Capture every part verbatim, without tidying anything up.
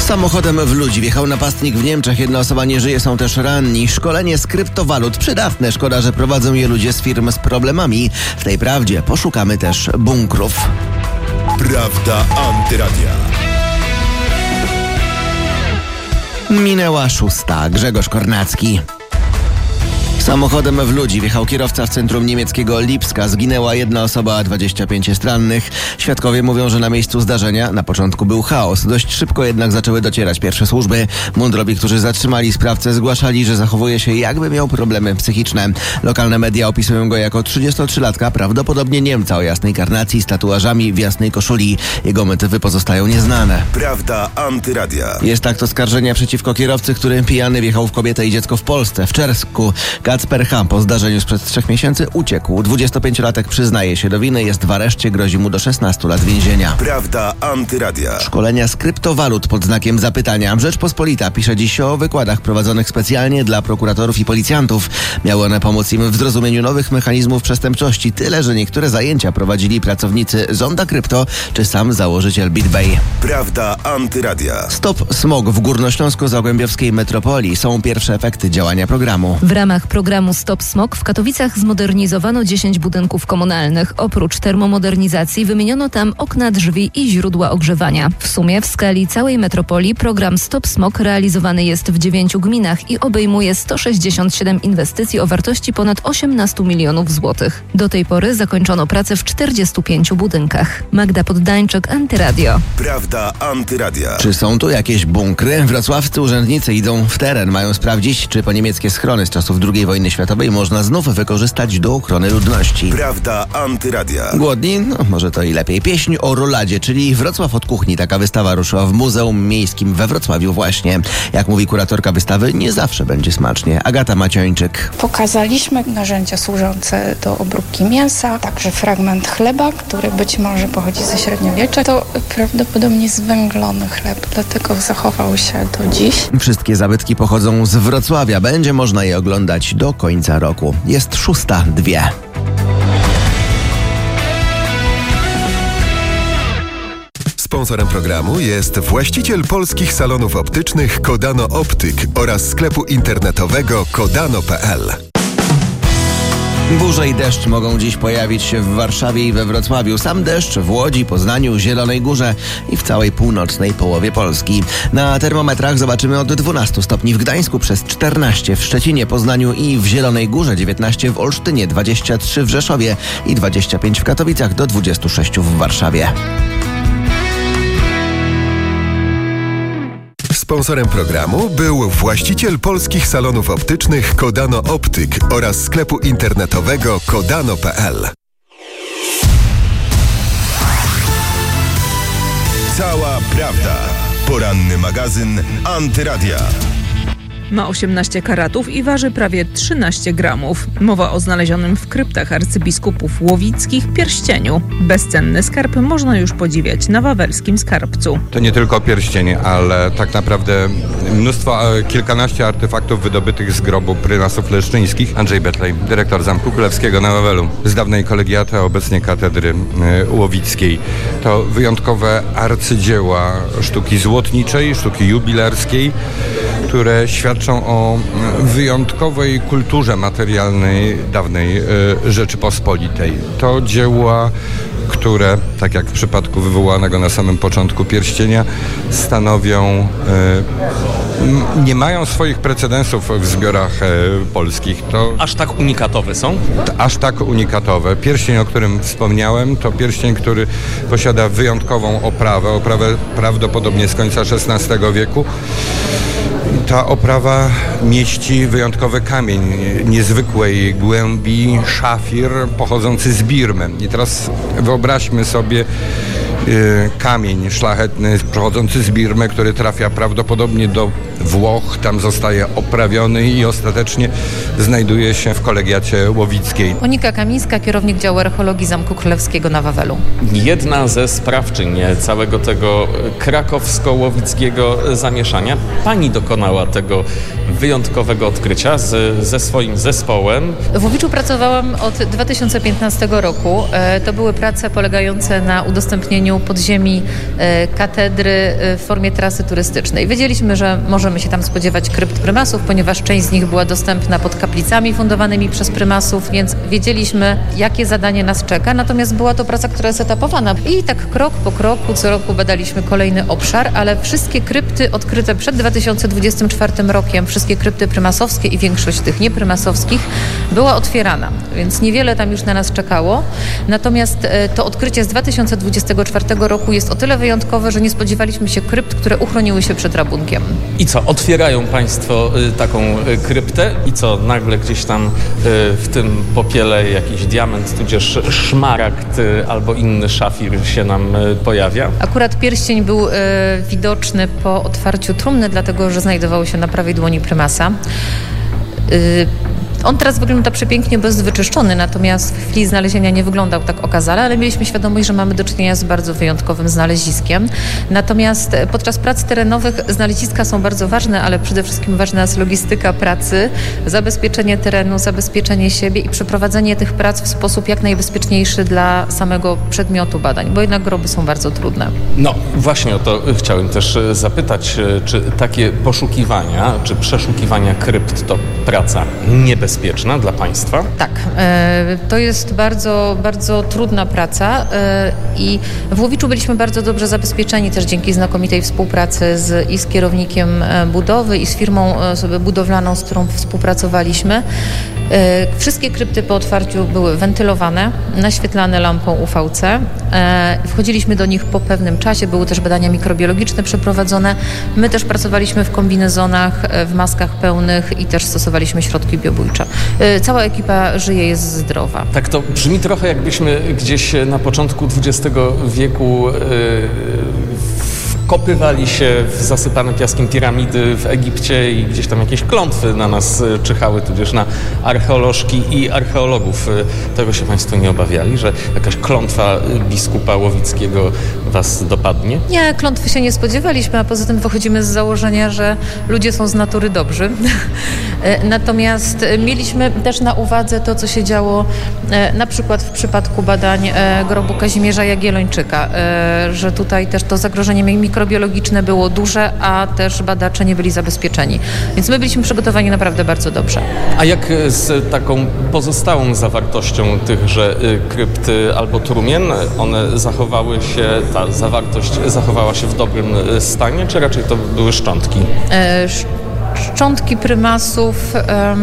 Samochodem w ludzi wjechał napastnik w Niemczech. Jedna osoba nie żyje, są też ranni. Szkolenie z kryptowalut przydatne. Szkoda, że prowadzą je ludzie z firm z problemami. W tej prawdzie poszukamy też bunkrów. Prawda Antyradia. Minęła szósta. Grzegorz Kornacki. Samochodem w ludzi wjechał kierowca w centrum niemieckiego Lipska. Zginęła jedna osoba, a dwadzieścia pięć jest rannych. Świadkowie mówią, że na miejscu zdarzenia na początku był chaos. Dość szybko jednak zaczęły docierać pierwsze służby. Mundurowi, którzy zatrzymali sprawcę, zgłaszali, że zachowuje się, jakby miał problemy psychiczne. Lokalne media opisują go jako trzydziestotrzylatka, prawdopodobnie Niemca o jasnej karnacji z tatuażami w jasnej koszuli. Jego motywy pozostają nieznane. Prawda Antyradia. Jest akt oskarżenia przeciwko kierowcy, który pijany wjechał w kobietę i dziecko w Polsce, w Czersku. Kacper H. po zdarzeniu sprzed trzech miesięcy uciekł. dwudziestopięciolatek przyznaje się do winy, jest w areszcie, grozi mu do szesnastu lat więzienia. Prawda Antyradia. Szkolenia z kryptowalut pod znakiem zapytania. Rzeczpospolita pisze dziś o wykładach prowadzonych specjalnie dla prokuratorów i policjantów. Miały one pomóc im w zrozumieniu nowych mechanizmów przestępczości. Tyle, że niektóre zajęcia prowadzili pracownicy Zonda Krypto czy sam założyciel BitBay. Prawda Antyradia. Stop smog w górnośląsko-zagłębiowskiej metropolii. Są pierwsze efekty działania programu. W ramach programu Stop Smog w Katowicach zmodernizowano dziesięć budynków komunalnych. Oprócz termomodernizacji wymieniono tam okna, drzwi i źródła ogrzewania. W sumie w skali całej metropolii program Stop Smog realizowany jest w dziewięciu gminach i obejmuje sto sześćdziesiąt siedem inwestycji o wartości ponad osiemnaście milionów złotych. Do tej pory zakończono pracę w czterdziestu pięciu budynkach. Magda Poddańczyk, Antyradio. Prawda Antyradia. Czy są tu jakieś bunkry? Wrocławscy urzędnicy idą w teren. Mają sprawdzić, czy po niemieckie schrony z czasów drugiej wojny światowej można znów wykorzystać do ochrony ludności. Prawda Antyradia. Głodni? No może to i lepiej. Pieśń o roladzie, czyli Wrocław od kuchni. Taka wystawa ruszyła w Muzeum Miejskim we Wrocławiu właśnie. Jak mówi kuratorka wystawy, nie zawsze będzie smacznie. Agata Maciończyk. Pokazaliśmy narzędzia służące do obróbki mięsa, także fragment chleba, który być może pochodzi ze średniowiecza. To prawdopodobnie zwęglony chleb, dlatego zachował się do dziś. Wszystkie zabytki pochodzą z Wrocławia. Będzie można je oglądać do końca roku. Jest szósta, dwie. Sponsorem programu jest właściciel polskich salonów optycznych Kodano Optyk oraz sklepu internetowego kodano kropka p l. Burze i deszcz mogą dziś pojawić się w Warszawie i we Wrocławiu. Sam deszcz w Łodzi, Poznaniu, Zielonej Górze i w całej północnej połowie Polski. Na termometrach zobaczymy od dwunastu stopni w Gdańsku, przez czternaście w Szczecinie, Poznaniu i w Zielonej Górze, dziewiętnaście w Olsztynie, dwadzieścia trzy w Rzeszowie i dwadzieścia pięć w Katowicach, do dwudziestu sześciu w Warszawie. Sponsorem programu był właściciel polskich salonów optycznych Kodano Optyk oraz sklepu internetowego kodano kropka p l. Cała prawda. Poranny magazyn Antyradia. Ma osiemnaście karatów i waży prawie trzynaście gramów. Mowa o znalezionym w kryptach arcybiskupów łowickich pierścieniu. Bezcenny skarb można już podziwiać na wawelskim skarbcu. To nie tylko pierścień, ale tak naprawdę mnóstwo, kilkanaście artefaktów wydobytych z grobu prynasów leszczyńskich. Andrzej Betlej, dyrektor Zamku Królewskiego na Wawelu, z dawnej kolegiaty, a obecnie katedry łowickiej. To wyjątkowe arcydzieła sztuki złotniczej, sztuki jubilerskiej, które świadczą o wyjątkowej kulturze materialnej dawnej Rzeczypospolitej. To dzieła, które, tak jak w przypadku wywołanego na samym początku pierścienia, stanowią, nie mają swoich precedensów w zbiorach polskich. To aż tak unikatowe są? Aż tak unikatowe. Pierścień, o którym wspomniałem, to pierścień, który posiada wyjątkową oprawę, oprawę prawdopodobnie z końca szesnastego wieku. Ta oprawa mieści wyjątkowy kamień niezwykłej głębi, szafir pochodzący z Birmy. I teraz wyobraźmy sobie y, kamień szlachetny pochodzący z Birmy, który trafia prawdopodobnie do Włoch, tam zostaje oprawiony i ostatecznie znajduje się w kolegiacie łowickiej. Monika Kamińska, kierownik działu archeologii Zamku Królewskiego na Wawelu. Jedna ze sprawczyń całego tego krakowsko-łowickiego zamieszania. Pani dokonała tego wyjątkowego odkrycia z, ze swoim zespołem. W Łowiczu pracowałam od dwa tysiące piętnastego roku. To były prace polegające na udostępnieniu podziemi katedry w formie trasy turystycznej. Wiedzieliśmy, że możemy się tam spodziewać krypt prymasów, ponieważ część z nich była dostępna pod kaplicami fundowanymi przez prymasów, więc wiedzieliśmy, jakie zadanie nas czeka. Natomiast była to praca, która jest etapowana. I tak krok po kroku, co roku badaliśmy kolejny obszar, ale wszystkie krypty odkryte przed dwa tysiące dwudziestym czwartym rokiem, wszystkie krypty prymasowskie i większość tych nieprymasowskich była otwierana, więc niewiele tam już na nas czekało. Natomiast to odkrycie z dwa tysiące dwudziestego czwartego roku jest o tyle wyjątkowe, że nie spodziewaliśmy się krypt, które uchroniły się przed rabunkiem. I co, otwierają Państwo y, taką y, kryptę i co, nagle gdzieś tam y, w tym popiele jakiś diament, tudzież szmaragd y, albo inny szafir się nam y, pojawia? Akurat pierścień był y, widoczny po otwarciu trumny, dlatego że znajdował się na prawej dłoni prymasa. Y, On teraz wygląda przepięknie, bezwyczyszczony, natomiast w chwili znalezienia nie wyglądał tak okazale, ale mieliśmy świadomość, że mamy do czynienia z bardzo wyjątkowym znaleziskiem. Natomiast podczas prac terenowych znaleziska są bardzo ważne, ale przede wszystkim ważna jest logistyka pracy, zabezpieczenie terenu, zabezpieczenie siebie i przeprowadzenie tych prac w sposób jak najbezpieczniejszy dla samego przedmiotu badań, bo jednak groby są bardzo trudne. No właśnie o to chciałem też zapytać, czy takie poszukiwania, czy przeszukiwania krypt to praca niebezpieczna? Bezpieczna dla Państwa? Tak. To jest bardzo, bardzo trudna praca i w Łowiczu byliśmy bardzo dobrze zabezpieczeni też dzięki znakomitej współpracy z, i z kierownikiem budowy i z firmą budowlaną, z którą współpracowaliśmy. Wszystkie krypty po otwarciu były wentylowane, naświetlane lampą U V C. Wchodziliśmy do nich po pewnym czasie, były też badania mikrobiologiczne przeprowadzone. My też pracowaliśmy w kombinezonach, w maskach pełnych i też stosowaliśmy środki biobójcze. Cała ekipa żyje, jest zdrowa. Tak to brzmi trochę, jakbyśmy gdzieś na początku dwudziestego wieku kopywali się w zasypane piaskiem piramidy w Egipcie i gdzieś tam jakieś klątwy na nas czyhały, tudzież na archeolożki i archeologów. Tego się Państwo nie obawiali, że jakaś klątwa biskupa łowickiego Was dopadnie? Nie, klątwy się nie spodziewaliśmy, a poza tym wychodzimy z założenia, że ludzie są z natury dobrzy. Natomiast mieliśmy też na uwadze to, co się działo na przykład w przypadku badań grobu Kazimierza Jagiellończyka, że tutaj też to zagrożenie mikrobiologiczne było duże, a też badacze nie byli zabezpieczeni. Więc my byliśmy przygotowani naprawdę bardzo dobrze. A jak z taką pozostałą zawartością tychże krypt albo trumien? One zachowały się, ta zawartość zachowała się w dobrym stanie, czy raczej to były szczątki? E, szczątki prymasów e,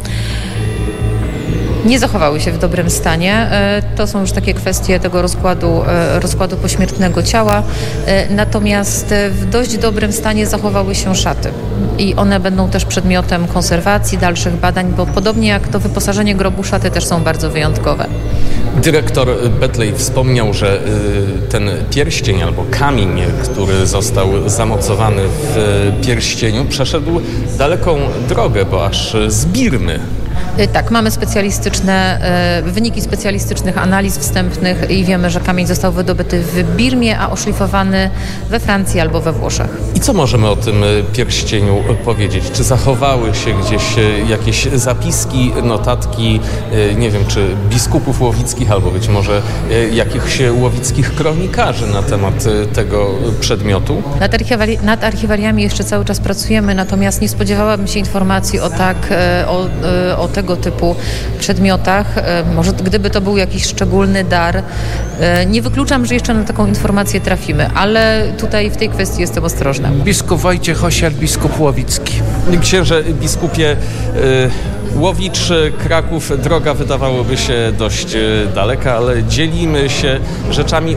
nie zachowały się w dobrym stanie. E, to są już takie kwestie tego rozkładu, e, rozkładu pośmiertnego ciała. E, natomiast w dość dobrym stanie zachowały się szaty. I one będą też przedmiotem konserwacji, dalszych badań, bo podobnie jak to wyposażenie grobu, szaty też są bardzo wyjątkowe. Dyrektor Betlej wspomniał, że ten pierścień albo kamień, który został zamocowany w pierścieniu, przeszedł daleką drogę, bo aż z Birmy. Tak, mamy specjalistyczne, wyniki specjalistycznych analiz wstępnych i wiemy, że kamień został wydobyty w Birmie, a oszlifowany we Francji albo we Włoszech. I co możemy o tym pierścieniu powiedzieć? Czy zachowały się gdzieś jakieś zapiski, notatki, nie wiem, czy biskupów łowickich, albo być może jakichś łowickich kronikarzy na temat tego przedmiotu? Nad, archiwali- nad archiwaliami jeszcze cały czas pracujemy, natomiast nie spodziewałabym się informacji o tak, o, o tego typu przedmiotach. Może gdyby to był jakiś szczególny dar. Nie wykluczam, że jeszcze na taką informację trafimy, ale tutaj w tej kwestii jestem ostrożna. Biskup Wojciech Osiak, biskup łowicki. Księże biskupie, Łowicz, Kraków, droga wydawałoby się dość daleka, ale dzielimy się rzeczami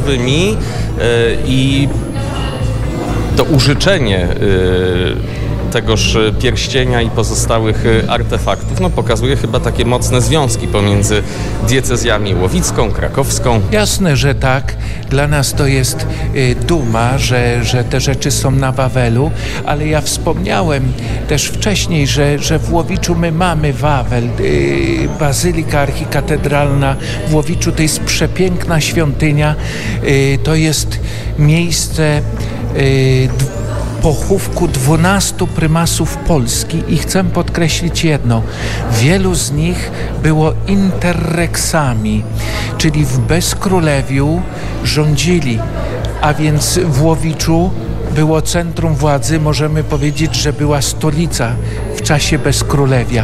unikatowymi i to użyczenie tegoż pierścienia i pozostałych artefaktów, no pokazuje chyba takie mocne związki pomiędzy diecezjami łowicką, krakowską. Jasne, że tak. Dla nas to jest y, duma, że, że te rzeczy są na Wawelu, ale ja wspomniałem też wcześniej, że, że w Łowiczu my mamy Wawel, y, bazylika archikatedralna w Łowiczu to jest przepiękna świątynia, y, to jest miejsce y, pochówku dwunastu prymasów Polski i chcę podkreślić jedno, wielu z nich było interreksami, czyli w Bezkrólewiu rządzili, a więc w Łowiczu było centrum władzy, możemy powiedzieć, że była stolica w czasie Bezkrólewia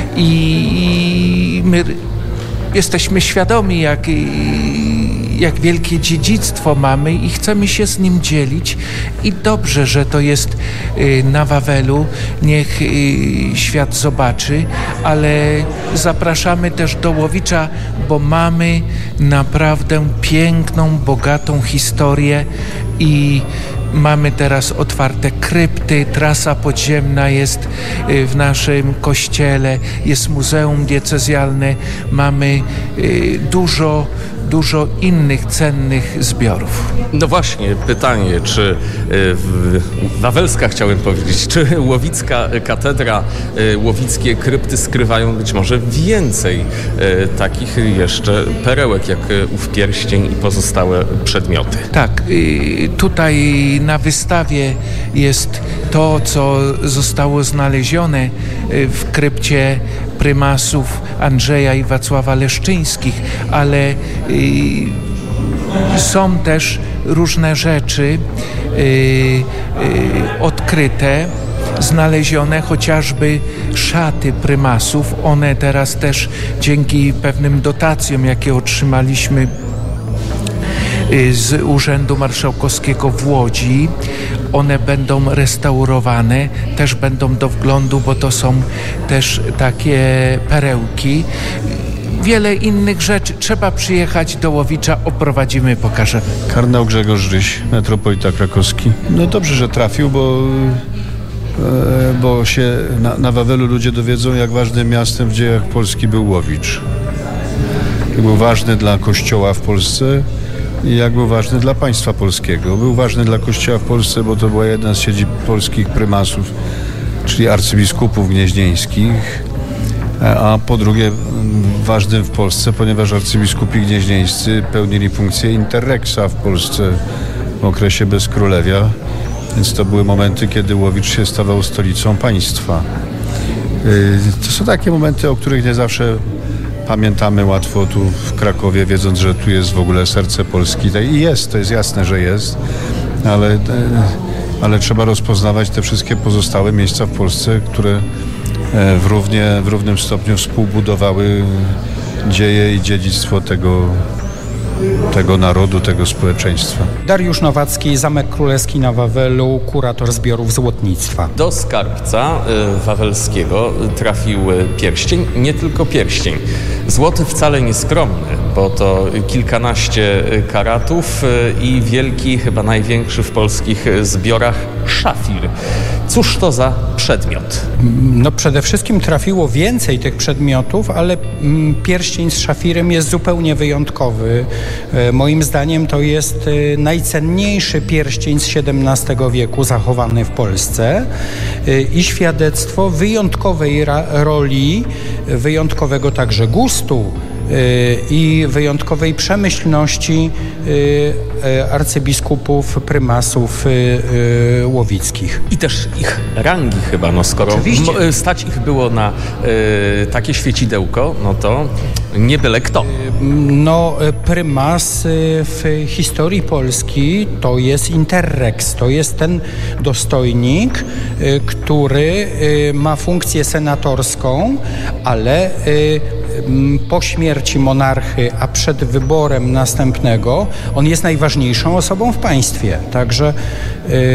i my jesteśmy świadomi, jak jak wielkie dziedzictwo mamy i chcemy się z nim dzielić i dobrze, że to jest na Wawelu, niech świat zobaczy, ale zapraszamy też do Łowicza, bo mamy naprawdę piękną, bogatą historię i mamy teraz otwarte krypty, trasa podziemna jest w naszym kościele, jest muzeum diecezjalne, mamy dużo dużo innych cennych zbiorów. No właśnie, pytanie, czy w, wawelska chciałem powiedzieć, czy łowicka katedra, łowickie krypty skrywają być może więcej takich jeszcze perełek, jak ów pierścień i pozostałe przedmioty? Tak, tutaj na wystawie jest to, co zostało znalezione w krypcie prymasów Andrzeja i Wacława Leszczyńskich, ale y, są też różne rzeczy y, y, odkryte, znalezione, chociażby szaty prymasów. One teraz też dzięki pewnym dotacjom, jakie otrzymaliśmy z Urzędu Marszałkowskiego w Łodzi, one będą restaurowane, też będą do wglądu, bo to są też takie perełki. Wiele innych rzeczy. Trzeba przyjechać do Łowicza, oprowadzimy, pokażemy. Kardynał Grzegorz Ryś, metropolita krakowski. No dobrze, że trafił, bo, bo się na, na Wawelu ludzie dowiedzą, jak ważnym miastem w dziejach Polski był Łowicz. Był ważny dla Kościoła w Polsce i jak był ważny dla państwa polskiego. Był ważny dla Kościoła w Polsce, bo to była jedna z siedzib polskich prymasów, czyli arcybiskupów gnieźnieńskich, a po drugie ważnym w Polsce, ponieważ arcybiskupi gnieźnieńscy pełnili funkcję interreksa w Polsce w okresie Bezkrólewia, więc to były momenty, kiedy Łowicz się stawał stolicą państwa. To są takie momenty, o których nie zawsze pamiętamy łatwo tu w Krakowie, wiedząc, że tu jest w ogóle serce Polski. I jest, to jest jasne, że jest, ale, ale trzeba rozpoznawać te wszystkie pozostałe miejsca w Polsce, które w, równie, w równym stopniu współbudowały dzieje i dziedzictwo tego, tego narodu, tego społeczeństwa. Dariusz Nowacki, Zamek Królewski na Wawelu, kurator zbiorów złotnictwa. Do skarbca y, wawelskiego trafił pierścień, nie tylko pierścień. Złoty wcale nieskromny, bo to kilkanaście karatów y, i wielki, chyba największy w polskich zbiorach szafir. Cóż to za przedmiot? No przede wszystkim trafiło więcej tych przedmiotów, ale pierścień z szafirem jest zupełnie wyjątkowy. Moim zdaniem to jest najcenniejszy pierścień z siedemnastego wieku zachowany w Polsce i świadectwo wyjątkowej roli, wyjątkowego także gustu i wyjątkowej przemyślności arcybiskupów, prymasów łowickich. I też ich rangi chyba, no skoro Oczywiście. stać ich było na y, takie świecidełko, no to nie byle kto. No prymas w historii Polski to jest interrex, to jest ten dostojnik, który ma funkcję senatorską, ale po śmierci monarchy, a przed wyborem następnego, on jest najważniejszą osobą w państwie. Także y, y,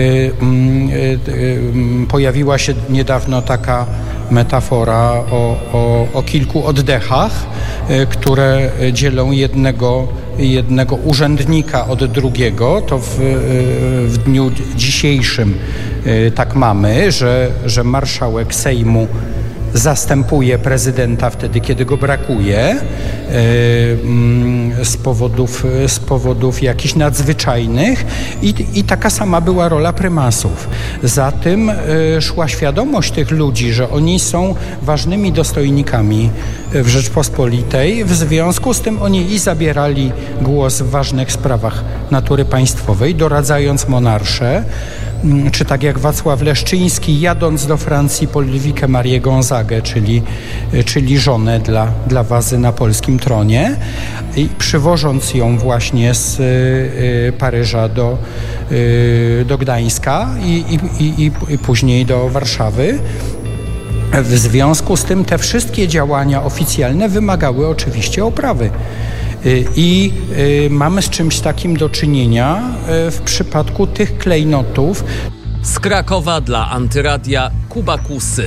y, pojawiła się niedawno taka metafora o, o, o kilku oddechach, y, które dzielą jednego jednego urzędnika od drugiego, to w, w dniu dzisiejszym tak mamy, że, że marszałek Sejmu zastępuje prezydenta wtedy, kiedy go brakuje z powodów, z powodów jakichś nadzwyczajnych i, i taka sama była rola prymasów. Za tym szła świadomość tych ludzi, że oni są ważnymi dostojnikami w Rzeczpospolitej. W związku z tym oni i zabierali głos w ważnych sprawach natury państwowej, doradzając monarsze, czy tak jak Wacław Leszczyński, jadąc do Francji po Ludwikę Marię Gonzagę, czyli, czyli żonę dla, dla Wazy na polskim tronie, i przywożąc ją właśnie z y, Paryża do, y, do Gdańska i, i, i, i później do Warszawy. W związku z tym te wszystkie działania oficjalne wymagały oczywiście oprawy. I y, mamy z czymś takim do czynienia y, w przypadku tych klejnotów. Z Krakowa dla Antyradia Kuba Kusy.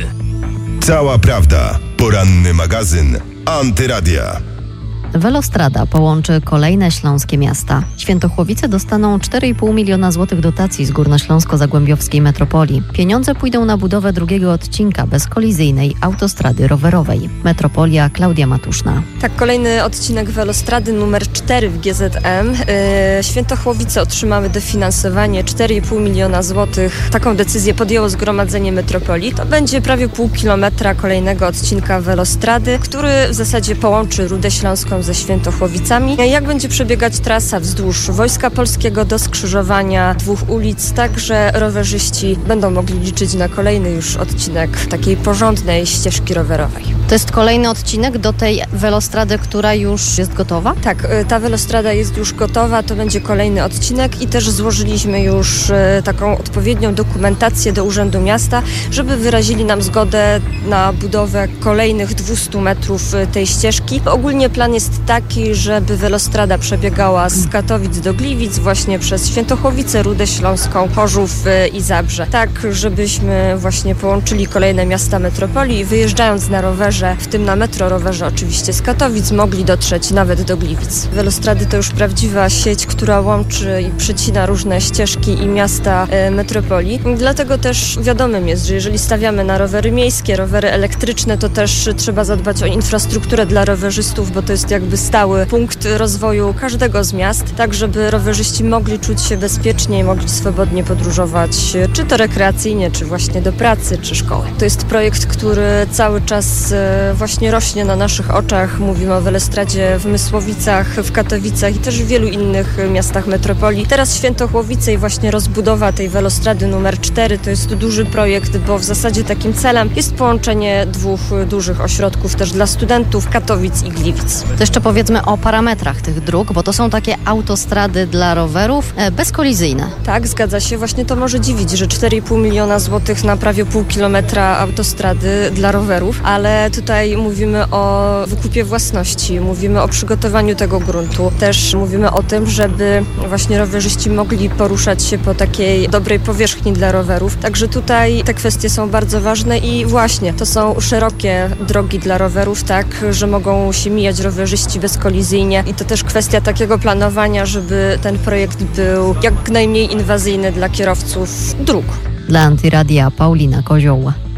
Cała prawda. Poranny magazyn Antyradia. Velostrada połączy kolejne śląskie miasta. Świętochłowice dostaną cztery i pół miliona złotych dotacji z Górnośląsko-Zagłębiowskiej Metropolii. Pieniądze pójdą na budowę drugiego odcinka bezkolizyjnej autostrady rowerowej. Metropolia, Klaudia Matuszna. Tak, kolejny odcinek Velostrady numer cztery w G Z M. Yy, Świętochłowice otrzymały dofinansowanie cztery i pół miliona złotych. Taką decyzję podjęło Zgromadzenie Metropolii. To będzie prawie pół kilometra kolejnego odcinka Velostrady, który w zasadzie połączy Rudę Śląską ze Świętochłowicami. Jak będzie przebiegać trasa wzdłuż Wojska Polskiego do skrzyżowania dwóch ulic, tak że rowerzyści będą mogli liczyć na kolejny już odcinek takiej porządnej ścieżki rowerowej. To jest kolejny odcinek do tej Velostrady, która już jest gotowa? Tak, ta Velostrada jest już gotowa, to będzie kolejny odcinek i też złożyliśmy już taką odpowiednią dokumentację do Urzędu Miasta, żeby wyrazili nam zgodę na budowę kolejnych dwieście metrów tej ścieżki. Ogólnie plan jest taki, żeby Velostrada przebiegała z Katowic do Gliwic, właśnie przez Świętochłowice, Rudę Śląską, Chorzów i Zabrze. Tak, żebyśmy właśnie połączyli kolejne miasta metropolii i wyjeżdżając na rowerze, w tym na metrorowerze oczywiście z Katowic, mogli dotrzeć nawet do Gliwic. Velostrady to już prawdziwa sieć, która łączy i przycina różne ścieżki i miasta e, metropolii. Dlatego też wiadomym jest, że jeżeli stawiamy na rowery miejskie, rowery elektryczne, to też trzeba zadbać o infrastrukturę dla rowerzystów, bo to jest jakby stały punkt rozwoju każdego z miast, tak żeby rowerzyści mogli czuć się bezpiecznie i mogli swobodnie podróżować, czy to rekreacyjnie, czy właśnie do pracy, czy szkoły. To jest projekt, który cały czas właśnie rośnie na naszych oczach. Mówimy o Velostradzie w Mysłowicach, w Katowicach i też w wielu innych miastach metropolii. Teraz Świętochłowice i właśnie rozbudowa tej Velostrady numer cztery to jest duży projekt, bo w zasadzie takim celem jest połączenie dwóch dużych ośrodków też dla studentów, Katowic i Gliwic. To jeszcze powiedzmy o parametrach tych dróg, bo to są takie autostrady dla rowerów e, bezkolizyjne. Tak, zgadza się. Właśnie to może dziwić, że cztery i pół miliona złotych na prawie pół kilometra autostrady dla rowerów, ale tutaj mówimy o wykupie własności, mówimy o przygotowaniu tego gruntu. Też mówimy o tym, żeby właśnie rowerzyści mogli poruszać się po takiej dobrej powierzchni dla rowerów. Także tutaj te kwestie są bardzo ważne i właśnie to są szerokie drogi dla rowerów, tak, że mogą się mijać rowerzyści bezkolizyjnie i to też kwestia takiego planowania, żeby ten projekt był jak najmniej inwazyjny dla kierowców dróg. Dla Antyradia Paulina Kozioł.